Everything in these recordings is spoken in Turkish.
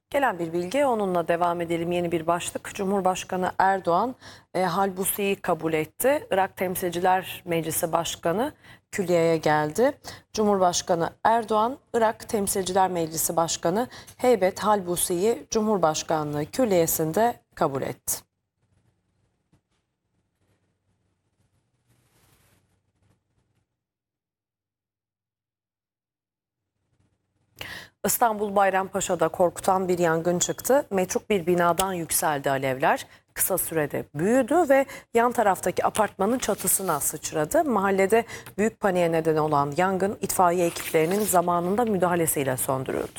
Gelen bir bilgi, onunla devam edelim. Yeni bir başlık. Cumhurbaşkanı Erdoğan Halbusi'yi kabul etti. Irak Temsilciler Meclisi Başkanı Külliye'ye geldi. Cumhurbaşkanı Erdoğan, Irak Temsilciler Meclisi Başkanı Heybet Halbusi'yi Cumhurbaşkanlığı Külliyesi'nde kabul etti. İstanbul Bayrampaşa'da korkutan bir yangın çıktı. Metruk bir binadan yükseldi alevler. Kısa sürede büyüdü ve yan taraftaki apartmanın çatısına sıçradı. Mahallede büyük paniğe neden olan yangın itfaiye ekiplerinin zamanında müdahalesiyle söndürüldü.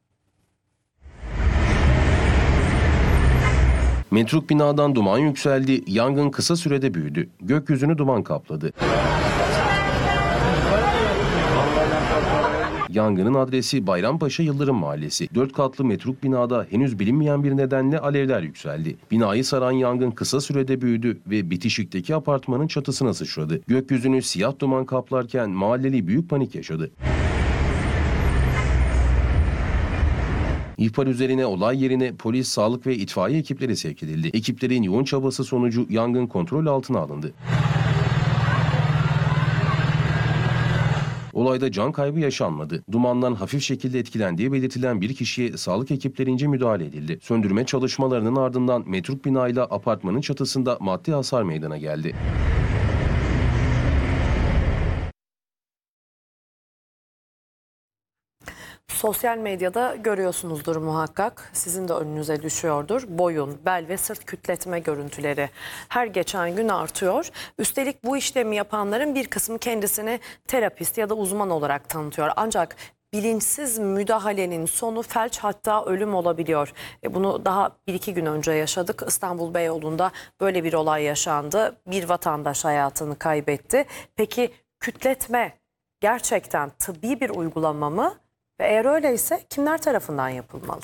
Metruk binadan duman yükseldi, yangın kısa sürede büyüdü. Gökyüzünü duman kapladı. Yangının adresi Bayrampaşa Yıldırım Mahallesi. 4 katlı metruk binada henüz bilinmeyen bir nedenle alevler yükseldi. Binayı saran yangın kısa sürede büyüdü ve bitişikteki apartmanın çatısına sıçradı. Gökyüzünü siyah duman kaplarken mahalleli büyük panik yaşadı. İhbar üzerine olay yerine polis, sağlık ve itfaiye ekipleri sevk edildi. Ekiplerin yoğun çabası sonucu yangın kontrol altına alındı. Olayda can kaybı yaşanmadı. Dumandan hafif şekilde etkilendiği belirtilen bir kişiye sağlık ekiplerince müdahale edildi. Söndürme çalışmalarının ardından metruk binayla apartmanın çatısında maddi hasar meydana geldi. Sosyal medyada görüyorsunuzdur muhakkak. Sizin de önünüze düşüyordur. Boyun, bel ve sırt kütletme görüntüleri her geçen gün artıyor. Üstelik bu işlemi yapanların bir kısmı kendisini terapist ya da uzman olarak tanıtıyor. Ancak bilinçsiz müdahalenin sonu felç, hatta ölüm olabiliyor. Bunu daha 1-2 gün önce yaşadık. İstanbul Beyoğlu'nda böyle bir olay yaşandı. Bir vatandaş hayatını kaybetti. Peki kütletme gerçekten tıbbi bir uygulama mı? Ve eğer öyleyse kimler tarafından yapılmalı?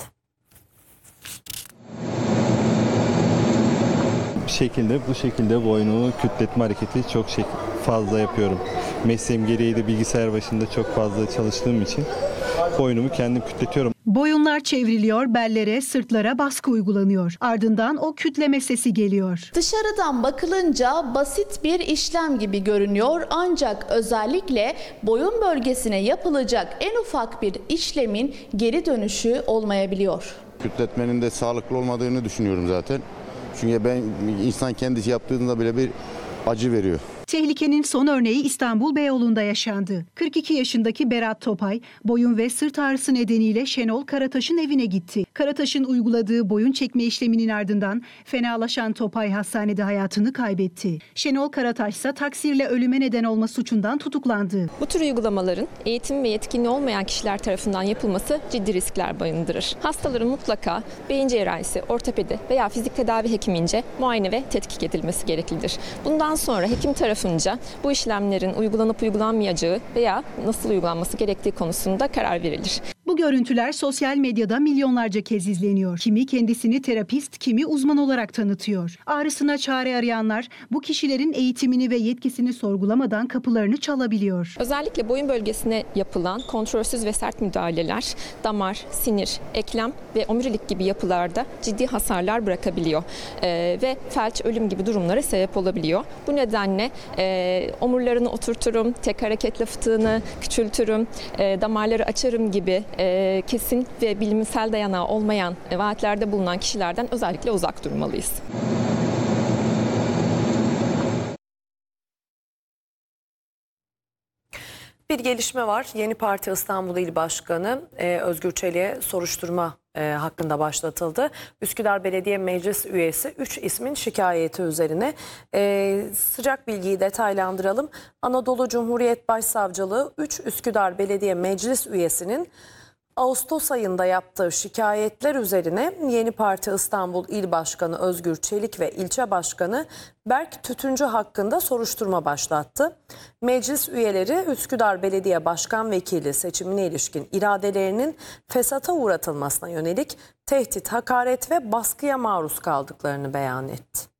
Bu şekilde boynumu kütletme hareketi çok fazla yapıyorum. Mesleğim gereği de bilgisayar başında çok fazla çalıştığım için boynumu kendim kütletiyorum. Boyunlar çevriliyor, bellere, sırtlara baskı uygulanıyor. Ardından o kütleme sesi geliyor. Dışarıdan bakılınca basit bir işlem gibi görünüyor, ancak özellikle boyun bölgesine yapılacak en ufak bir işlemin geri dönüşü olmayabiliyor. Kütletmenin de sağlıklı olmadığını düşünüyorum zaten. Çünkü insan kendisi yaptığında bile bir acı veriyor. Tehlikenin son örneği İstanbul Beyoğlu'nda yaşandı. 42 yaşındaki Berat Topay, boyun ve sırt ağrısı nedeniyle Şenol Karataş'ın evine gitti. Karataş'ın uyguladığı boyun çekme işleminin ardından fenalaşan Topay hastanede hayatını kaybetti. Şenol Karataş ise taksirle ölüme neden olma suçundan tutuklandı. Bu tür uygulamaların eğitim ve yetkinliği olmayan kişiler tarafından yapılması ciddi riskler barındırır. Hastaların mutlaka beyin cerrahisi, ortopedi veya fizik tedavi hekimince muayene ve tetkik edilmesi gereklidir. Bundan sonra hekim tarafından bu işlemlerin uygulanıp uygulanmayacağı veya nasıl uygulanması gerektiği konusunda karar verilir. Bu görüntüler sosyal medyada milyonlarca kez izleniyor. Kimi kendisini terapist, kimi uzman olarak tanıtıyor. Ağrısına çare arayanlar bu kişilerin eğitimini ve yetkisini sorgulamadan kapılarını çalabiliyor. Özellikle boyun bölgesine yapılan kontrolsüz ve sert müdahaleler damar, sinir, eklem ve omurilik gibi yapılarda ciddi hasarlar bırakabiliyor. Ve felç, ölüm gibi durumlara sebep olabiliyor. Bu nedenle omurlarını oturturum, tek hareketle fıtığını küçültürüm, damarları açarım gibi kesin ve bilimsel dayanağı olmayan vaatlerde bulunan kişilerden özellikle uzak durmalıyız. Bir gelişme var. Yeni Parti İstanbul İl Başkanı Özgür Çelik'e soruşturma hakkında başlatıldı. Üsküdar Belediye Meclis Üyesi 3 ismin şikayeti üzerine sıcak bilgiyi detaylandıralım. Anadolu Cumhuriyet Başsavcılığı 3 Üsküdar Belediye Meclis Üyesinin Ağustos ayında yaptığı şikayetler üzerine Yeni Parti İstanbul İl Başkanı Özgür Çelik ve İlçe Başkanı Berk Tütüncü hakkında soruşturma başlattı. Meclis üyeleri Üsküdar Belediye Başkan Vekili seçimine ilişkin iradelerinin fesata uğratılmasına yönelik tehdit, hakaret ve baskıya maruz kaldıklarını beyan etti.